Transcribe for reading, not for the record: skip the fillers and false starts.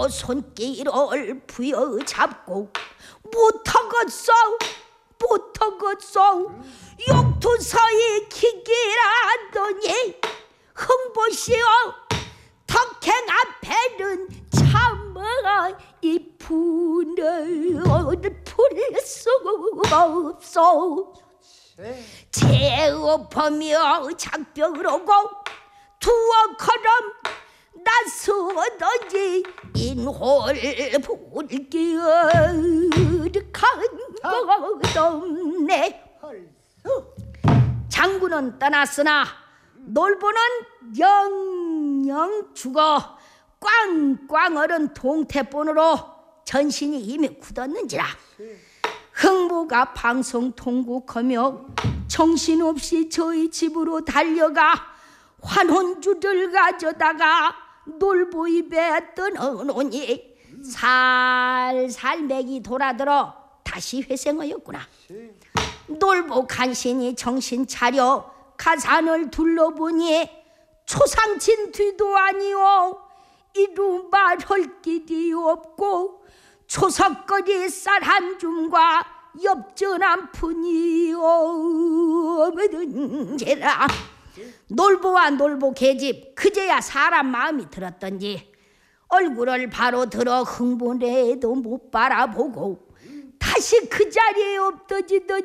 놀보 손길을 부여잡고 못하겠어 욕투서에 기기라더니 흥보시오 덕행 앞에는 참아 이 분을 풀 수가 없어. 제업하며 작별하고 두어커럼 나서더니 인홀 불기어득한 것 없네. 장군은 떠났으나 놀보는 영영 죽어 꽝꽝 얼은 동태본으로 전신이 이미 굳었는지라. 흥부가 방송 통곡하며 정신없이 저희 집으로 달려가 환혼주를 가져다가 놀보 입에 떠넣으니 살살 맥이 돌아들어 다시 회생하였구나. 놀보 간신히 정신 차려 가산을 둘러보니 초상친 뒤도 아니오 이루 말할 길이 없고 초석거리 쌀 한 줌과 엽전 한 푼이오. 뭐든지라. 놀보와 놀보 계집 그제야 사람 마음이 들었던지 얼굴을 바로 들어 흥분해도 못 바라보고 다시 그 자리에 엎어지더니